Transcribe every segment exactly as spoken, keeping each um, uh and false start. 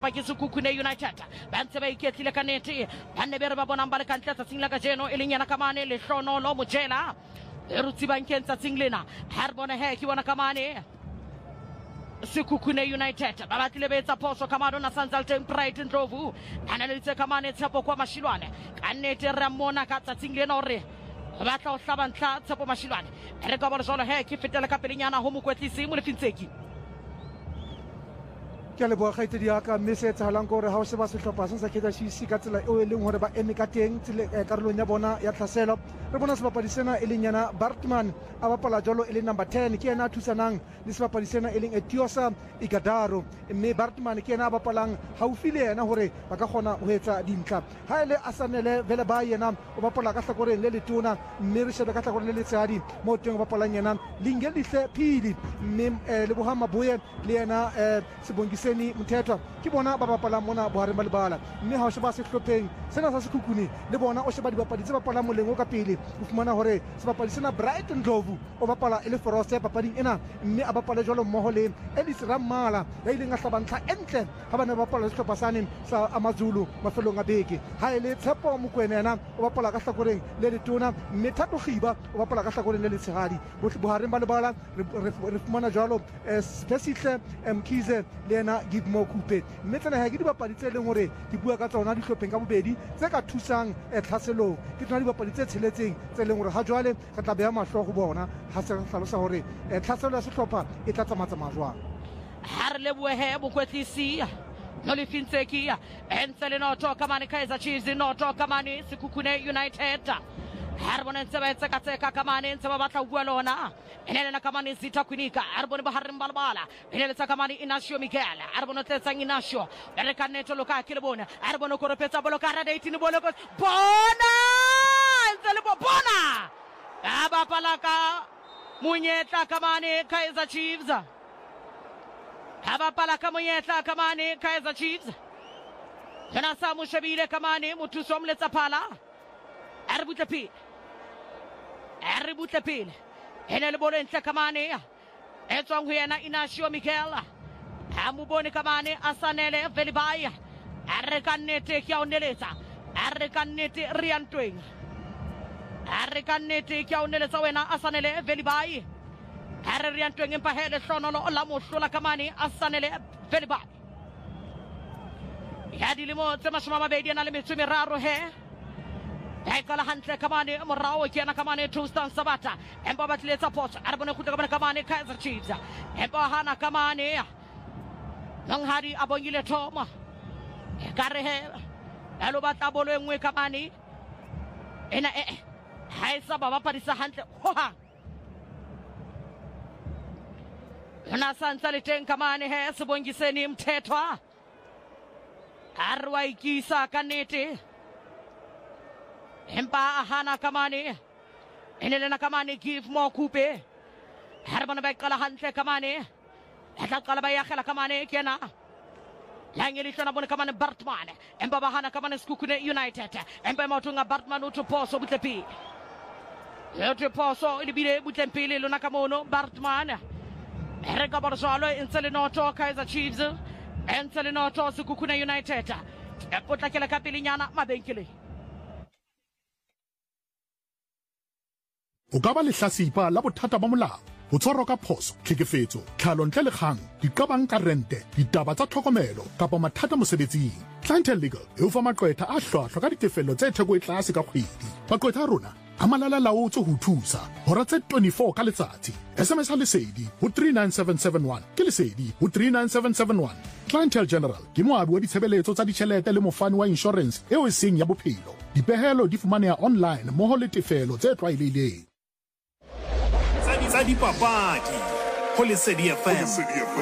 ba ke Sekhukhune United ba ntse ba iketlile ka nete ba ne be re ba bonang ba le kantle tsatsing la kajeno e leng yana kamane le hlono lo mojela e rutsi ba nkeng tsatsing lena ha re bona he ke bona kamane Sekhukhune United ba batlile be etsa phoso kamano na Sanzalten Pride Ndlovu ana le tse kamane Tshepo kwa Mashilwane ka nete re mona ka tsatsing lena hore ba tla o hlabantla Tshepo Mashilwane re ka bona jolo he ke fetela ka pelenyana ho mokwetlisi mo lefintseki ke le boa gaite di aka mme se etsahalang gore ha o se ba sehlopha se sa Kaizer Chiefs ka tsela eo e leng hore ba eme ka teng tsele karolong ya bona ya tlhaselo re bona sebapadi sena e leng yana Bartman a bapala jalo e leng number ten ke yena a thusanang le sebapadi sena e leng Etiosa Igadaro mme Bartman ke yena a bapalang haufi le yena hore ba ka kgona ho etsa dintlha ha ele Asanele vele ba yena o bapala ka hlakoreng le letona mme re shebe ka hlakoreng le letshehadi mo teng o bapalang yena Lingelihle Phili mme le Bohama Boye le yena Sebongise Mthethwa ke bona ba bapala mona Bohare Malebala mme ha o sheba sehlopheng sena sa Sekhukhune le bona o sheba dibapadi tse bapala moleng o ka pele o fumana hore sebapadi sena Bright Ndlovu o bapala e le Foroste papading ena mme a bapala jwalo mmoho le Ellis Ramala ya ileng a hlabantlha entle ha ba ne ba bapala sehlopha sane sa Amazulu mafelong a beke ha ile Tshepo Mokoena yena o bapala ka hlakoreng le letona mme Thato Khiba o bapala ka hlakoreng le letshehadi Bohare Malebala re fumana jwalo Spesihle Mkhize le yena Give More Coupe mme tsena ha ke dibapadi tse leng hore di bua ka tsona di hlopheng ka bobedi tse ka thusang tlhaselong ke tsona dibapadi tse tsheletseng tse leng hore ha jwale re tla beha mahlo go bona ha se hlalosa hore tlhaselo ya sehlopha e tla tsamatsamaya jwang ha re lebohe he mokwetlisi no lefintseki entse le noto kamane Kaizer Chiefs noto kamane Sekhukhune United ha re bona ntse ba etsa ka tseka kamane ntse ba batla ho bua lona ene le kamane Zita Kwinika ha re bona Bohare Malebala ene le tsa kamane Inacio Miguel ha re bona tsetsa Inacio re ka neto loka ke le bona ha re bona ko repetsa bolo ka rada eighteen bolo ko bona ntse le bona ba bapala ka monyetla kamane Kaizer Chiefs ha bapala ka monyetla kamane Kaizer Chiefs yana sa mo shebile kamane mothuso wa mletsa phala a re butle pele a re butle pele ene le bolo entle kamane e tswang ho yena Inacio Miguel ha mo bone kamane Asanele Velibaya a re ka nnete ke a o neletsa a re ka nnete riantweng a re ka nnete ke a o neletsa wena Asanele Velibaya a re riantweng empa hele hlonolo la mo hlola kamane Asanele Velibaya ya dilemo tse mashome a mabedi na le metso e meraro he e kala hantle kamane morao ke yana kamane Tristan Sabata empa batletsa potso a re bone khutla kamane kamane Kaizer Chiefs empa hana kamane Nonghadi a bongile thoma e ka re he a lo batla bolo e nngwe kamane ena e ha e sa ba bapadisa hantle hoha yona santsa le teng kamane he Sebongiseni Mthethwa a re wa ikisa ka nete empa hana kamane ene le na kamane Give More Coupe ha re bona ba qala hantle kamane e tla qala ba ya khela kamane ke yena Langeli tsona bona kamane Bartman empa ba hana kamane Sekhukhune United empa matunga Bartman o tposo butlepi e tposo ile bile butlempile lona kamono Bartman re ka bona jalo entse le noto Kaizer Chiefs entse le noto Sekhukhune United e potlakela ka pelenyana mabenkele o ka ba lehlasipa la bothata ba molao ho tshwarwa ka phoso tlhekefetso tlhalo ntle le kgang diqabang ka rente ditaba tsa tlhokomelo kapa mathata mosebetsing Clientele Legal e o fa maqwetha a hlwahlwa ka ditefello tse theko e tlase ka kgwedi maqwetha a rona a malala laotse ho thusa hora tse twenty-four ka letsatsi S M S ha lesedi ho three nine seven seven one ke lesedi ho three nine seven seven one Clientele General ke moabi wa ditshebeletso tsa ditjhelete le mofani wa insurance eo e seng ya bophelo dipehelo di fumaneha online moho le tefelo tse tlwaelehileng tsa dipapadi ho Lesedi F M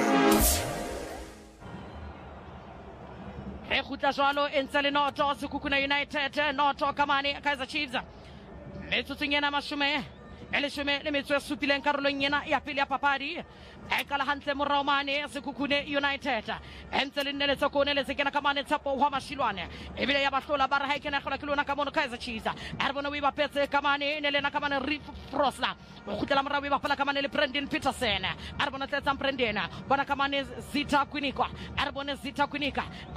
e khutla jwalo entse le noto Sekhukhune United noto kamane Kaizer Chiefs metsotsong yena mashome e leshome le metso e supileng karolong yena ya pele ya papadi e kala hantle morao mane Sekhukhune United entse le neletsa ko neletse kena kamane Tshepo wa Mashilwane e bile ya bahlola ba re ha ikena khola kilona ka mono Kaizer Chiefs a re bona o ba petse kamane ne lena kamane Reef Frosla o khutela morao e ba pala kamane le Brendan Peterson a re bona tsetsa Brendan bona kamane Zita Kwinika a re bona Zita Kwinika